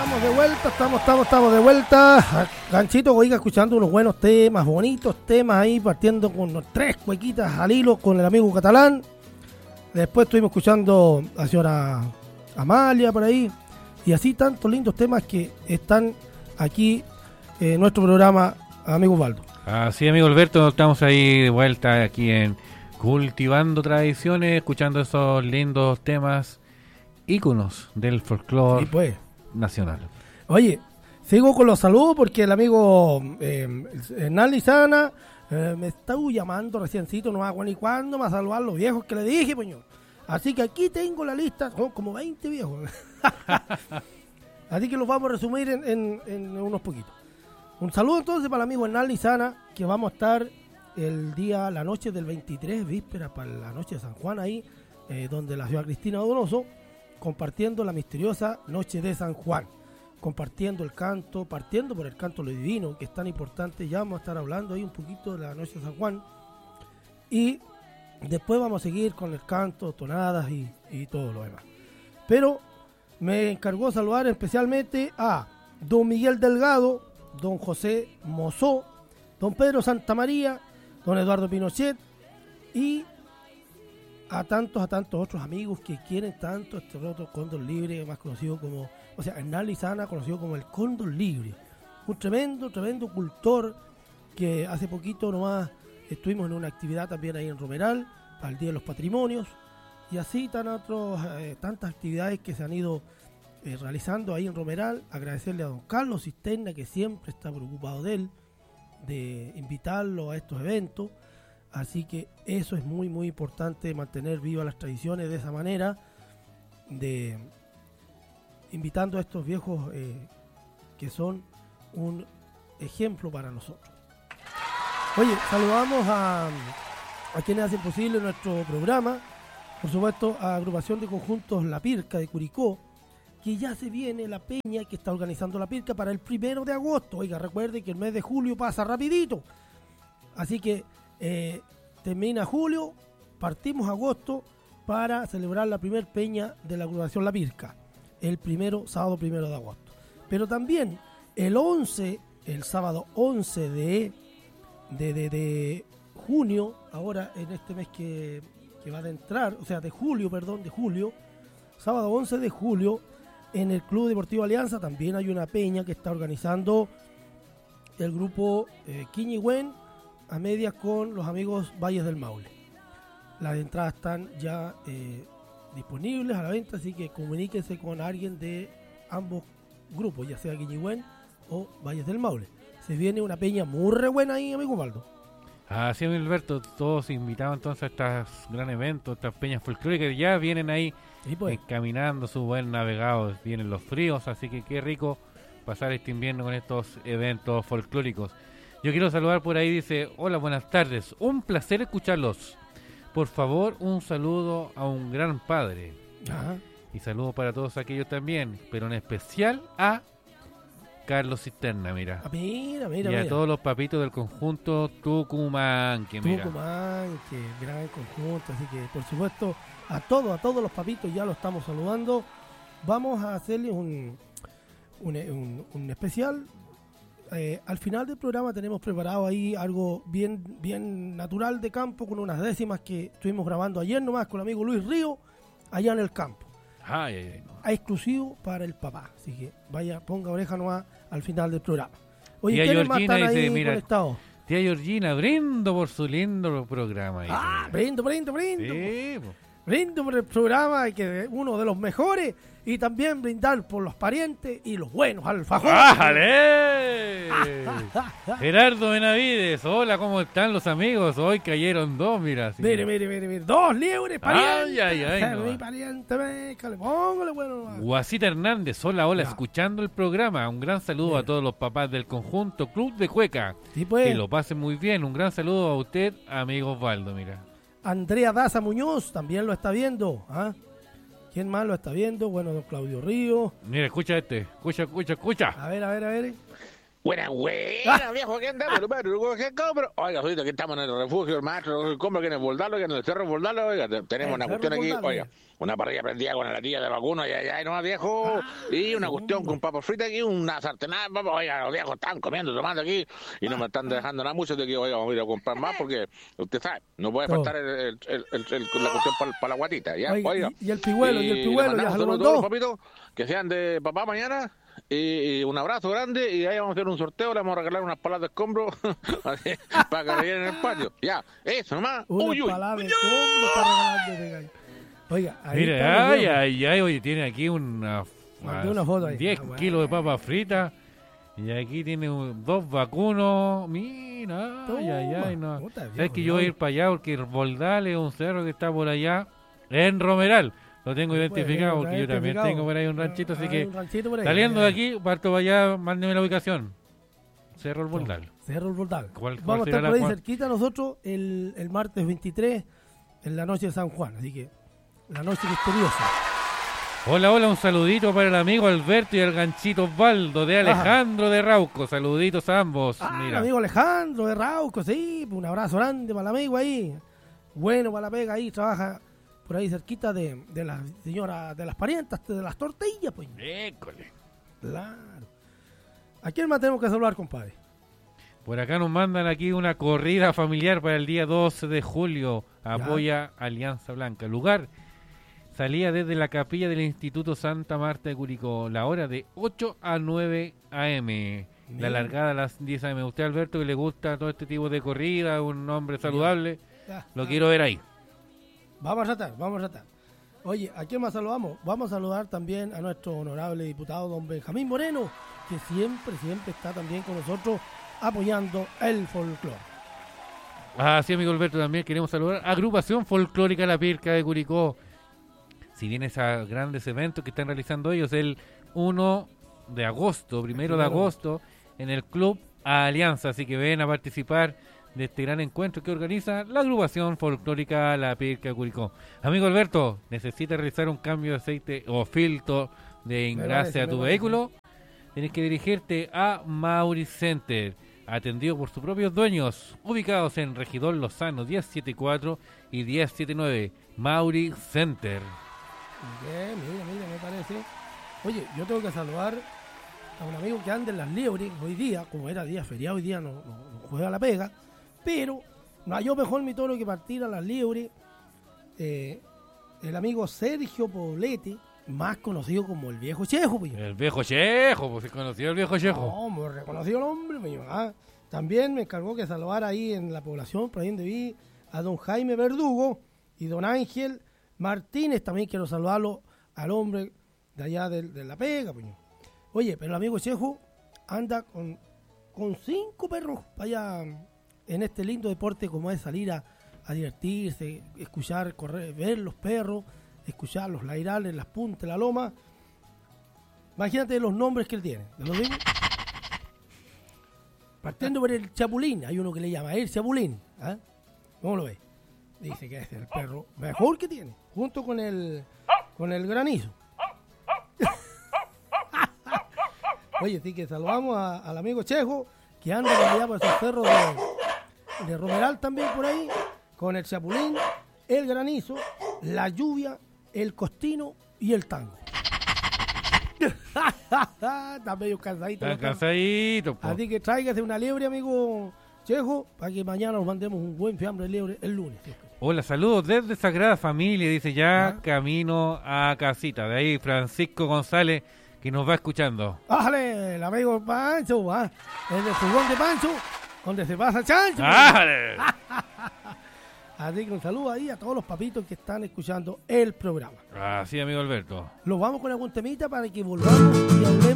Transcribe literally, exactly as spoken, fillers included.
Estamos de vuelta, estamos, estamos, estamos de vuelta. Ganchito, oiga, escuchando unos buenos temas, bonitos temas ahí, partiendo con unos tres cuequitas al hilo con el amigo Catalán. Después estuvimos escuchando a la señora Amalia por ahí. Y así tantos lindos temas que están aquí en nuestro programa, amigo Osvaldo. Así, amigo Alberto, estamos ahí de vuelta aquí en Cultivando Tradiciones, escuchando esos lindos temas, íconos del folclore Sí, pues. nacional. Oye, sigo con los saludos porque el amigo eh, Hernán Lizana eh, me está llamando reciencito, no hago ni cuándo, me va a saludar los viejos que le dije, puño. Así que aquí tengo la lista, son como veinte viejos. Así que los vamos a resumir en, en, en unos poquitos. Un saludo entonces para el amigo Hernán Lizana, que vamos a estar el día, la noche del veintitrés, víspera para la noche de San Juan, ahí, eh, donde la ciudad Cristina Donoso, compartiendo la misteriosa noche de San Juan, compartiendo el canto, partiendo por el canto lo divino, que es tan importante. Ya vamos a estar hablando ahí un poquito de la noche de San Juan, y después vamos a seguir con el canto, tonadas y, y todo lo demás. Pero me encargó saludar especialmente a don Miguel Delgado, don José Mozó, don Pedro Santamaría, don Eduardo Pinochet y a tantos, a tantos otros amigos que quieren tanto este otro Cóndor Libre, más conocido como, o sea, Hernán Lizana, conocido como el Cóndor Libre. Un tremendo, tremendo cultor que hace poquito nomás estuvimos en una actividad también ahí en Romeral, para el Día de los Patrimonios, y así tan otros, eh, tantas actividades que se han ido eh, realizando ahí en Romeral. Agradecerle a don Carlos Cisterna, que siempre está preocupado de él, de invitarlo a estos eventos. Así que eso es muy muy importante, mantener vivas las tradiciones de esa manera, de invitando a estos viejos eh, que son un ejemplo para nosotros. Oye, saludamos a, a quienes hacen posible nuestro programa, por supuesto a Agrupación de Conjuntos La Pirca de Curicó, que ya se viene la peña que está organizando La Pirca para el primero de agosto. Oiga, recuerde que el mes de julio pasa rapidito, así que Eh, termina julio, partimos agosto para celebrar la primer peña de la agrupación La Pirca, el primero, sábado primero de agosto. Pero también el once, el sábado once de, de, de, de junio, ahora en este mes que, que va a entrar, o sea, de julio, perdón, de julio, sábado once de julio, en el Club Deportivo Alianza también hay una peña que está organizando el grupo eh, Quiñigüén, a medias con los amigos Valles del Maule. Las entradas están ya eh, disponibles a la venta, así que comuníquense con alguien de ambos grupos, ya sea Quiñigüén o Valles del Maule. Se viene una peña muy re buena ahí, amigo Waldo. Así es, Alberto, todos invitados entonces a estos gran eventos, estas peñas folclóricas que ya vienen ahí Sí, pues. encaminando su buen navegado. Vienen los fríos, así que qué rico pasar este invierno con estos eventos folclóricos. Yo quiero saludar por ahí, dice, hola, buenas tardes, un placer escucharlos. Por favor, un saludo a un gran padre. Ajá. Y saludo para todos aquellos también, pero en especial a Carlos Cisterna, mira. Ah, mira, mira, y a mira. todos los papitos del conjunto Tucumán, que mira. Tucumán, que gran conjunto, así que por supuesto a todos, a todos los papitos ya lo estamos saludando. Vamos a hacerles un, un, un, un especial. Eh, al final del programa tenemos preparado ahí algo bien bien natural de campo, con unas décimas que estuvimos grabando ayer nomás con el amigo Luis Río, allá en el campo. Ay, ay, ay, no. A exclusivo para el papá. Así que vaya, ponga oreja nomás al final del programa. Oye, Tía ¿quiénes más Georgina están dice, ahí mira, conectados? Tía Georgina, brindo por su lindo programa. Dice, Ah, mira. brindo, brindo, brindo. Sí, po. Brindo por el programa, que es uno de los mejores, y también brindar por los parientes y los buenos alfajores. ¡Ájale! Gerardo Benavides, hola, ¿cómo están los amigos? Hoy cayeron dos, mira. Sí. Mire, mire, mire, mire, dos libres parientes. Ay, ay, ay, no. Mi pariente, mécale, póngale bueno nomás. Guasita Hernández, hola, hola, Ya. escuchando el programa. Un gran saludo Bien. a todos los papás del conjunto Club de Cueca. Sí, pues. Que lo pasen muy bien. Un gran saludo a usted, amigo Osvaldo, mira. Andrea Daza Muñoz también lo está viendo. ¿Ah? ¿Quién más lo está viendo? Bueno, don Claudio Río. Mira, escucha este, escucha, escucha, escucha. A ver, a ver, a ver. Buena, buena, viejo, ¿qué andamos? ¿Qué compro? Oiga, ahorita que estamos en el refugio, el maestro, compro que en el Boldalo, que en el Cerro Boldalo, oiga, te- tenemos una Cerro cuestión aquí, Boldalo, oiga, una parrilla prendida con la latilla de vacuno, y allá, y no, viejo, y una cuestión con papas fritas aquí, una sartenada, papas, oiga, los viejos están comiendo, tomando aquí, y no me están dejando nada mucho de que, oiga, vamos a ir a comprar más, porque, usted sabe, no puede Todo. faltar el, el, el, el- el- la cuestión para la guatita, ¿ya? Oiga, Oiga. y- y el pihuelo, y el le pihuelo, mandamos ya se lo saludos a todos los mandó. papitos, que sean de papá mañana, y, y un abrazo grande, y ahí vamos a hacer un sorteo, le vamos a regalar unas palas de escombro así, para que le llenen el patio. Ya, eso nomás. Una Uy, uy. palabra, ¿cómo está regalando ese gallo? Oiga, ahí Mire, está el ay, viejo. ay, ay, oye, tiene aquí una, Mandé una foto ahí. diez Ah, bueno. kilos de papas fritas. Y aquí tiene un- dos vacunos. Mira, ay, ay, ay, no. Puta, Sabes viejo, que yo voy a ir para allá porque el Boldal es un cerro que está por allá en Romeral. Lo tengo identificado Bueno, porque yo también identificado. tengo por ahí un ranchito, así Ah, que un ranchito por ahí. saliendo Ya, de ya. aquí, parto para allá, mándeme la ubicación. Cerro el Boldal. Cerro el Boldal. ¿Cuál- cuál Vamos a será estar la por ahí cual? cerquita nosotros el, el martes veintitrés en la noche de San Juan. Así que la noche misteriosa. Hola, hola, un saludito para el amigo Alberto y el ganchito Osvaldo de Alejandro de Rauco. Saluditos a ambos. Ah, el Mira. amigo Alejandro de Rauco, sí. Un abrazo grande para el amigo ahí. Bueno para la pega ahí. Trabaja por ahí cerquita de, de la señora, de las parientas, de las tortillas, pues. École. Claro. ¿A quién más tenemos que saludar, compadre? Por acá nos mandan aquí una corrida familiar para el día doce de julio. Apoya Alianza Blanca. Lugar, salía desde la capilla del Instituto Santa Marta de Curicó. La hora de ocho a nueve a eme. La Bien. largada a las diez a eme. Usted, Alberto, que le gusta todo este tipo de corrida, un hombre saludable, Ya. lo quiero ver ahí. Vamos a tratar, vamos a tratar. Oye, ¿a quién más saludamos? Vamos a saludar también a nuestro honorable diputado, don Benjamín Moreno, que siempre, siempre está también con nosotros apoyando el folclore. Ah, sí, amigo Alberto, también queremos saludar a Agrupación Folclórica La Pirca de Curicó. Si bien esos grandes eventos que están realizando ellos el uno de agosto, primero de agosto, en el Club Alianza, así que ven a participar de este gran encuentro que organiza la Agrupación Folclórica La Pirca de Curicó. Amigo Alberto, ¿necesitas realizar un cambio de aceite o filtro de engrase parece, a tu me parece. vehículo? Tienes que dirigirte a Mauri Center, atendido por sus propios dueños, ubicados en Regidor Lozano diez setenta y cuatro y diez setenta y nueve. Mauri Center. Bien, mira, mira, me parece. Oye, yo tengo que saludar a un amigo que anda en las liebres hoy día, como era día feriado, hoy día no, no, no juega la pega, pero no halló mejor mi toro que partir a las liebres. Eh, el amigo Sergio Poblete, más conocido como el viejo Chejo, pues. El viejo Chejo, pues se conoció el viejo Chejo. No, muy reconocido el hombre, pues, ah. También me encargó que saludar ahí en la población, por ahí donde vi, a don Jaime Verdugo y don Ángel Martínez. También quiero saludarlo al hombre de allá de, de La Pega, pues. Oye, pero el amigo Chejo anda con, con cinco perros allá en este lindo deporte como es salir a, a divertirse, escuchar, correr, ver los perros, escuchar los lairales, las puntas, la loma. Imagínate los nombres que él tiene. ¿Te los digo? Partiendo por el Chapulín, hay uno que le llama el Chapulín. ¿Ah? ¿Cómo lo ves? Dice que es el perro mejor que tiene, junto con el con el granizo. Oye, sí que saludamos a- al amigo Chejo, que anda por allá por esos cerros de, de Romeral también por ahí, con el Chapulín, el granizo, la lluvia, el costino y el tango. Está medio cansadito. Está los perros. cansadito, po. Así que tráigase una liebre, amigo Chejo, para que mañana nos mandemos un buen fiambre de liebre el lunes. Hola, saludos desde Sagrada Familia, dice ya, Ah. camino a casita. De ahí Francisco González, que nos va escuchando. ¡Ájale! El amigo Pancho, ¿va? Es el furgón de Pancho, donde se pasa chancho. ¡Ájale! Así que un saludo ahí a todos los papitos que están escuchando el programa. Así, amigo Alberto. Los vamos con algún temita para que volvamos y hablemos.